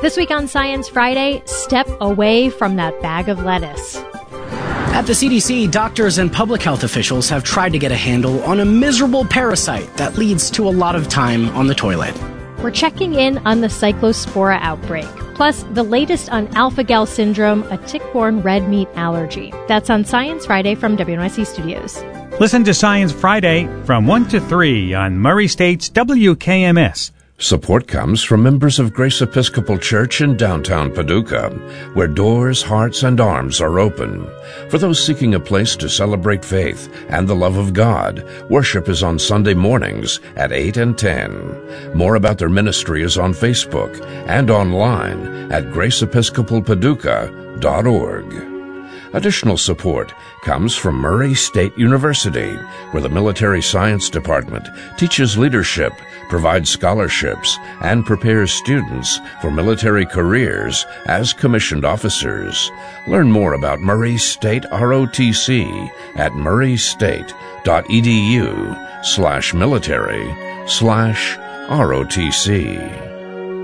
This week on Science Friday, step away from that bag of lettuce. At the CDC, doctors and public health officials have tried to get a handle on a miserable parasite that leads to a lot of time on the toilet. We're checking in on the Cyclospora outbreak, plus the latest on alpha-gal syndrome, a tick-borne red meat allergy. That's on Science Friday from WNYC Studios. Listen to Science Friday from 1 to 3 on Murray State's WKMS. Support comes from members of Grace Episcopal Church in downtown Paducah, where doors, hearts, and arms are open. For those seeking a place to celebrate faith and the love of God, worship is on Sunday mornings at 8 and 10. More about their ministry is on Facebook and online at graceepiscopalpaducah.org. Additional support comes from Murray State University, where the Military Science Department teaches leadership, provides scholarships, and prepares students for military careers as commissioned officers. Learn more about Murray State ROTC at murraystate.edu/military/ROTC.